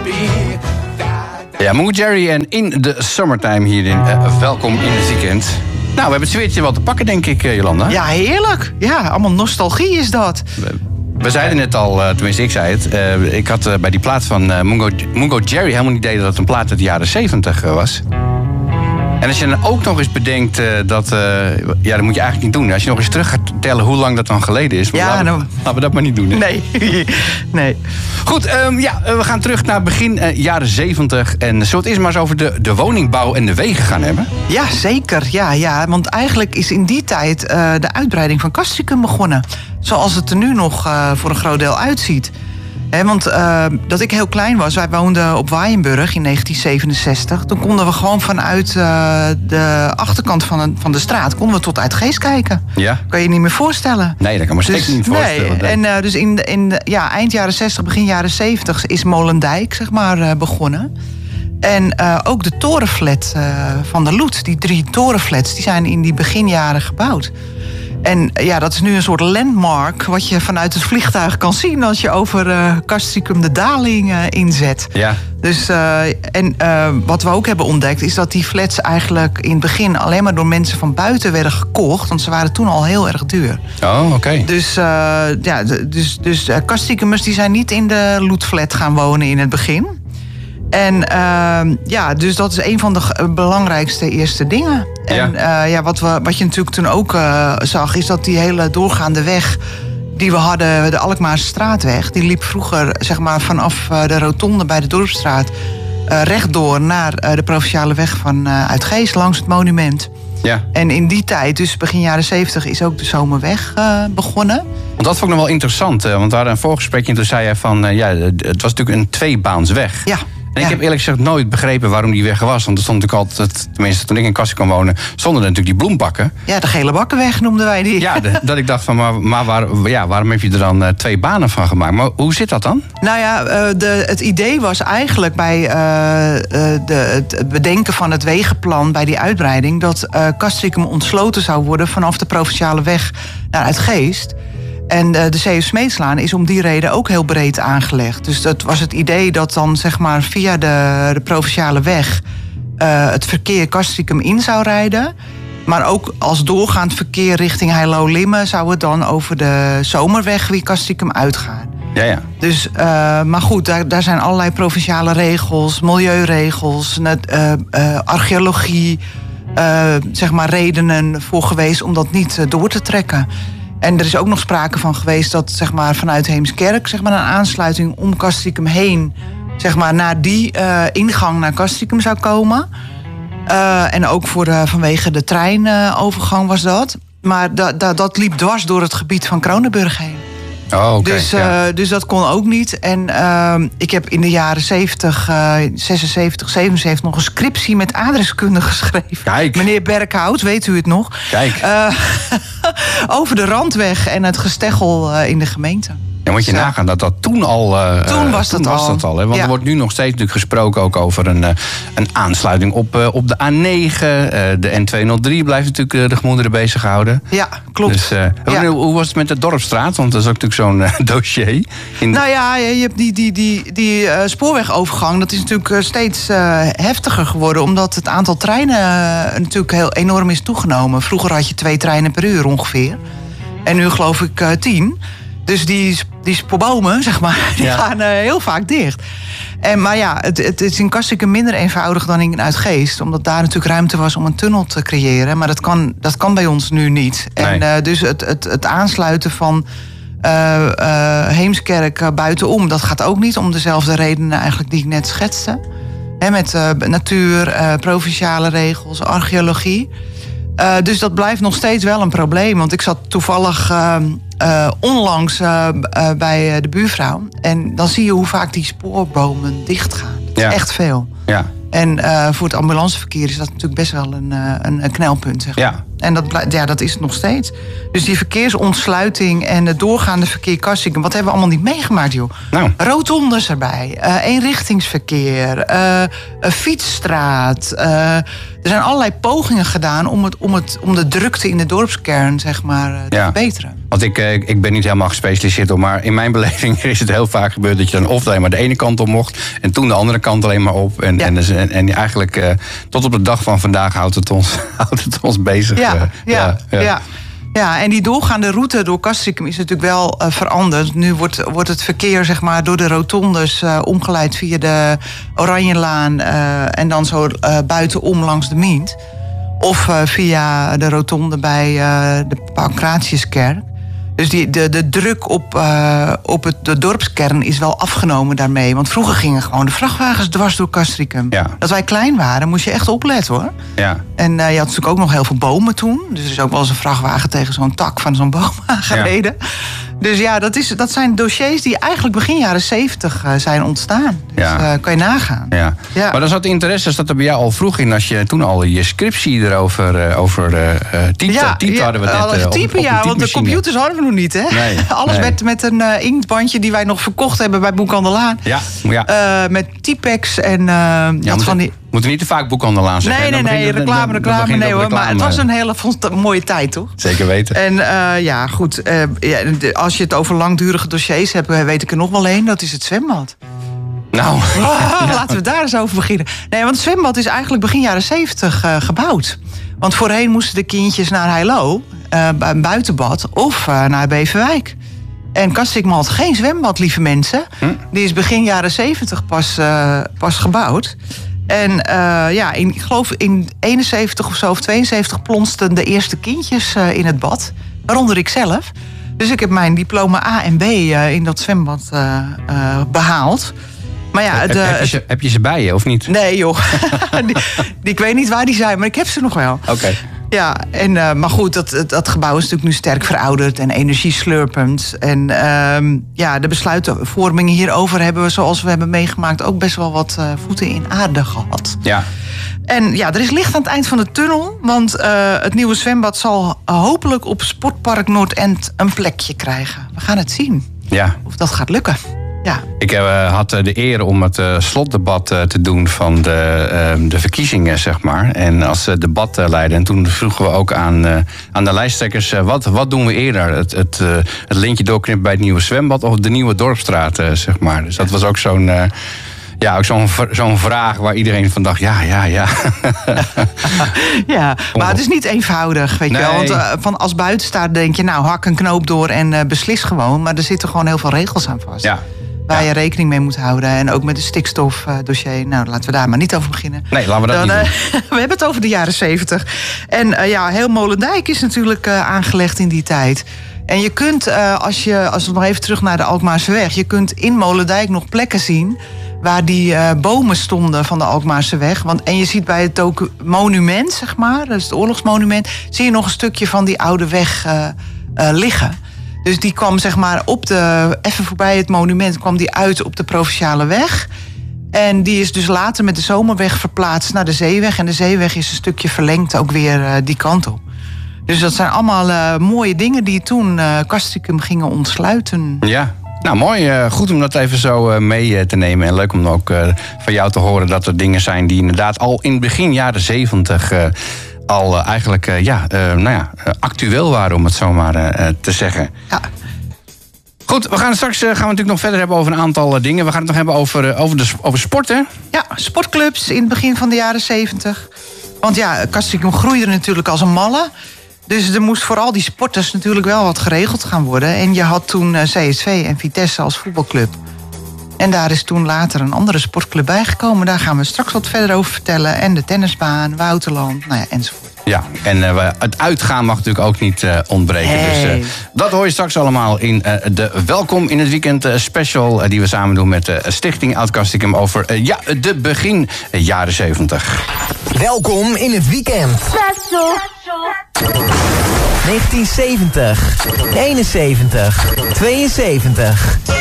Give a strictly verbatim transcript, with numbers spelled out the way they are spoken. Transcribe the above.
Ja, Mungo Jerry en In the Summertime hierin. Uh, welkom in het weekend. Nou, we hebben het zweertje wel te pakken, denk ik, Jolanda. Ja, heerlijk. Ja, allemaal nostalgie is dat. We, we zeiden net al, uh, tenminste ik zei het. Uh, ik had uh, bij die plaat van uh, Mungo, Mungo Jerry helemaal niet idee dat het een plaat uit de jaren zeventig uh, was. En als je dan ook nog eens bedenkt uh, dat... Uh, ja, dat moet je eigenlijk niet doen. Als je nog eens terug gaat tellen hoe lang dat dan geleden is. Maar ja, laten, nou, laten we dat maar niet doen. Hè? Nee. nee. Goed, um, ja, we gaan terug naar begin uh, jaren zeventig. En zullen we het eerst maar eens over de, de woningbouw en de wegen gaan hebben? Ja, zeker. Ja, ja. Want eigenlijk is in die tijd uh, de uitbreiding van Castricum begonnen. Zoals het er nu nog uh, voor een groot deel uitziet. He, want uh, dat ik heel klein was, wij woonden op Waaienburg in negentien zevenenzestig. Toen konden we gewoon vanuit uh, de achterkant van de, van de straat konden we tot Uitgeest kijken. Ja. Kan je je niet meer voorstellen. Nee, dat kan me zeker dus, niet voorstellen. Nee. En uh, dus in, de, in de, ja, eind jaren zestig, begin jaren zeventig is Molendijk zeg maar, uh, begonnen. En uh, ook de torenflat uh, van de Loet, die drie torenflats, die zijn in die beginjaren gebouwd. En ja, dat is nu een soort landmark wat je vanuit het vliegtuig kan zien als je over uh, Castricum de daling uh, inzet. Ja. Dus, uh, en uh, wat we ook hebben ontdekt is dat die flats eigenlijk in het begin alleen maar door mensen van buiten werden gekocht. Want ze waren toen al heel erg duur. Oh, oké. Okay. Dus, uh, ja, dus, dus uh, Castricumers die zijn niet in de Loetflat gaan wonen in het begin. En uh, ja, dus dat is een van de belangrijkste eerste dingen. En ja. Uh, ja, wat, we, wat je natuurlijk toen ook uh, zag, is dat die hele doorgaande weg die we hadden, de Alkmaarse straatweg, die liep vroeger zeg maar vanaf de rotonde bij de Dorpsstraat uh, rechtdoor naar uh, de provinciale weg van uh, Uitgeest langs het monument. Ja. En in die tijd, dus begin jaren zeventig, is ook de Zomerweg uh, begonnen. Want dat vond ik nog wel interessant, uh, want we hadden een voorgesprekje en toen zei hij van, uh, ja, het was natuurlijk een tweebaansweg. Ja. En ja. ik heb eerlijk gezegd nooit begrepen waarom die weg was. Want er stond natuurlijk altijd, tenminste toen ik in Castricum kon wonen, stonden er natuurlijk die bloembakken. Ja, de Gele Bakkenweg noemden wij die. Ja, de, dat ik dacht van, maar, maar waar, ja, waarom heb je er dan uh, twee banen van gemaakt? Maar hoe zit dat dan? Nou ja, uh, de, het idee was eigenlijk bij uh, uh, de, het bedenken van het wegenplan, bij die uitbreiding, dat uh, Castricum ontsloten zou worden vanaf de provinciale weg naar Uitgeest. En de C F Smeetslaan is om die reden ook heel breed aangelegd. Dus dat was het idee dat dan zeg maar via de, de provinciale weg uh, het verkeer Castricum in zou rijden. Maar ook als doorgaand verkeer richting Heilo-Limmen zou het dan over de Zomerweg weer Castricum uitgaan. Ja, ja. Dus, uh, maar goed, daar, daar zijn allerlei provinciale regels, milieuregels, uh, uh, archeologie, uh, zeg maar redenen voor geweest om dat niet uh, door te trekken. En er is ook nog sprake van geweest dat zeg maar, vanuit Heemskerk zeg maar, een aansluiting om Castricum heen zeg maar, naar die uh, ingang naar Castricum zou komen. Uh, en ook voor de, vanwege de treinovergang was dat. Maar da, da, dat liep dwars door het gebied van Kronenburg heen. Oh, okay, dus, uh, ja. dus dat kon ook niet. En uh, ik heb in de jaren zeventig, uh, zesenzeventig, zevenenzeventig nog een scriptie met aardrijkskunde geschreven. Kijk. Meneer Berkhout, weet u het nog? Kijk. Uh, over de Randweg en het gesteggel uh, in de gemeente. Ja, moet je Zo. nagaan dat dat toen al... Uh, toen was dat toen al. Was dat al hè? Want ja. er wordt nu nog steeds natuurlijk gesproken ook over een, uh, een aansluiting op, uh, op de A negen. Uh, de N tweehonderddrie blijft natuurlijk uh, de gemoederen bezighouden. Ja, klopt. Dus, uh, ja. hoe, hoe was het met de Dorpsstraat? Want dat is ook natuurlijk zo'n uh, dossier. In... Nou ja, je hebt die, die, die, die uh, spoorwegovergang. Dat is natuurlijk uh, steeds uh, heftiger geworden. Omdat het aantal treinen uh, natuurlijk heel enorm is toegenomen. Vroeger had je twee treinen per uur ongeveer. En nu geloof ik uh, tien. Dus die, die spoorbomen, zeg maar, die ja. gaan uh, heel vaak dicht. En, maar ja, het, het is in Castricum minder eenvoudig dan in Uitgeest. Omdat daar natuurlijk ruimte was om een tunnel te creëren. Maar dat kan, dat kan bij ons nu niet. Nee. En uh, dus het, het, het aansluiten van uh, uh, Heemskerk uh, buitenom, dat gaat ook niet. Om dezelfde redenen eigenlijk die ik net schetste. He, met uh, natuur, uh, provinciale regels, archeologie. Uh, dus dat blijft nog steeds wel een probleem. Want ik zat toevallig uh, uh, onlangs uh, uh, bij de buurvrouw. En dan zie je hoe vaak die spoorbomen dichtgaan. Dat is ja. echt veel. Ja. En uh, voor het ambulanceverkeer is dat natuurlijk best wel een, uh, een, een knelpunt. Zeg maar. Ja, En dat, ja, dat is het nog steeds. Dus die verkeersontsluiting en het doorgaande verkeer Castricum... wat hebben we allemaal niet meegemaakt, joh. Nou. Rotondes erbij, uh, eenrichtingsverkeer, uh, een fietsstraat. Uh, er zijn allerlei pogingen gedaan om, het, om, het, om de drukte in de dorpskern, zeg maar, uh, te ja. verbeteren. Want ik, ik ben niet helemaal gespecialiseerd op, maar in mijn beleving is het heel vaak gebeurd dat je dan of alleen maar de ene kant op mocht en toen de andere kant alleen maar op. En, ja. en, en, en eigenlijk uh, tot op de dag van vandaag houdt het ons, houdt het ons bezig. Ja, uh, ja, ja. ja. ja. Ja, en die doorgaande route door Castricum is natuurlijk wel uh, veranderd. Nu wordt, wordt het verkeer zeg maar, door de rotondes uh, omgeleid via de Oranjelaan uh, en dan zo uh, buitenom langs de Mient. Of uh, via de rotonde bij uh, de Pancratiuskerk. Dus die, de, de druk op, uh, op het, de dorpskern is wel afgenomen daarmee. Want vroeger gingen gewoon de vrachtwagens dwars door Castricum. Ja. Dat wij klein waren, moest je echt opletten, hoor. Ja. En uh, je had natuurlijk ook nog heel veel bomen toen. Dus er is ook wel eens een vrachtwagen tegen zo'n tak van zo'n boom aangereden. Ja. Dus ja, dat, is, dat zijn dossiers die eigenlijk begin jaren zeventig uh, zijn ontstaan. Dus ja. uh, kan je nagaan. Ja. Ja. Maar dan zat de interesse, zat er bij jou al vroeg in... als je toen al je scriptie erover uh, over uh, typte, ja, typte ja, hadden we net. Uh, typen, op, op ja, want de computers hadden we nog niet, hè? Nee, Alles nee. werd met een uh, inktbandje die wij nog verkocht hebben bij Boekhandelaan. Ja, ja. Uh, met Typex en uh, ja, dat van die... Moeten niet te vaak Boekhandelaan zeggen. Nee, nee, nee, nee reclame, reclame, nee hoor. Reclame. Maar het was een hele mooie tijd, toch? Zeker weten. En uh, ja, goed. Uh, ja, de, als je het over langdurige dossiers hebt, weet ik er nog wel één. Dat is het zwembad. Nou. Oh, laten we daar eens over beginnen. Nee, want het zwembad is eigenlijk begin jaren zeventig uh, gebouwd. Want voorheen moesten de kindjes naar Heilo, uh, een buitenbad, of uh, naar Beverwijk. En Castricum had geen zwembad, lieve mensen. Hm? Die is begin jaren zeventig pas, uh, pas gebouwd. En uh, ja, in, ik geloof in eenenzeventig of zo, of tweeënzeventig plonsten de eerste kindjes uh, in het bad. Waaronder ik zelf. Dus ik heb mijn diploma A en B uh, in dat zwembad uh, uh, behaald. Maar ja, heb, de, heb, je ze, heb je ze bij je, of niet? Nee, joh. die, die, ik weet niet waar die zijn, maar ik heb ze nog wel. Oké. Okay. Ja, en, uh, maar goed, dat, dat gebouw is natuurlijk nu sterk verouderd en energieslurpend. En uh, ja, de besluitvorming hierover hebben we, zoals we hebben meegemaakt, ook best wel wat uh, voeten in aarde gehad. Ja. En ja, er is licht aan het eind van de tunnel. Want uh, het nieuwe zwembad zal hopelijk op Sportpark Noordend een plekje krijgen. We gaan het zien. Ja. Of dat gaat lukken. Ja. Ik uh, had de eer om het uh, slotdebat uh, te doen van de, uh, de verkiezingen, zeg maar. En als uh, debatleider. En toen vroegen we ook aan, uh, aan de lijsttrekkers... Uh, wat, wat doen we eerder? Het, het, uh, het lintje doorknippen bij het nieuwe zwembad... of de nieuwe dorpsstraat, uh, zeg maar. Dus dat was ook zo'n... Uh, Ja, ook zo'n, zo'n vraag waar iedereen van dacht, ja, ja, ja. Ja, maar het is niet eenvoudig, weet nee. je wel. Want uh, van als buitenstaander denk je, nou, hak een knoop door en uh, beslis gewoon. Maar er zitten gewoon heel veel regels aan vast. Ja. Waar ja. je rekening mee moet houden. En ook met het stikstofdossier. Nou, laten we daar maar niet over beginnen. Nee, laten we dat Dan, niet uh, we hebben het over de jaren zeventig. En uh, ja, heel Molendijk is natuurlijk uh, aangelegd in die tijd. En je kunt, uh, als, je, als we nog even terug naar de Alkmaarseweg... je kunt in Molendijk nog plekken zien... waar die uh, bomen stonden van de Alkmaarseweg. Want, en je ziet bij het ook monument, zeg maar... dat is het oorlogsmonument... zie je nog een stukje van die oude weg uh, uh, liggen. Dus die kwam zeg maar op de... even voorbij het monument kwam die uit op de Provinciale Weg... En die is dus later met de Zomerweg verplaatst naar de Zeeweg. En de Zeeweg is een stukje verlengd ook weer uh, die kant op. Dus dat zijn allemaal uh, mooie dingen die toen uh, Castricum gingen ontsluiten. Ja, nou mooi. Uh, goed om dat even zo uh, mee uh, te nemen. En leuk om ook uh, van jou te horen dat er dingen zijn... die inderdaad al in begin jaren zeventig... Uh, al uh, eigenlijk uh, ja, uh, nou ja, uh, actueel waren, om het zo maar uh, te zeggen. Ja. Goed, we gaan straks uh, gaan we natuurlijk nog verder hebben over een aantal uh, dingen. We gaan het nog hebben over, uh, over, de, over sport, hè? Ja, sportclubs in het begin van de jaren zeventig. Want ja, Castricum groeide natuurlijk als een malle. Dus er moest voor al die sporters natuurlijk wel wat geregeld gaan worden. En je had toen uh, C S V en Vitesse als voetbalclub. En daar is toen later een andere sportclub bijgekomen. Daar gaan we straks wat verder over vertellen. En de tennisbaan, Wouterland, nou ja, enzovoort. Ja, en uh, het uitgaan mag natuurlijk ook niet uh, ontbreken. Hey. Dus uh, dat hoor je straks allemaal in uh, de Welkom in het Weekend uh, special... Uh, die we samen doen met de uh, Stichting Oud-Castricum over uh, ja, de begin uh, jaren zeventig. Welkom in het weekend. Special. negentien zeventig, eenenzeventig, tweeënzeventig.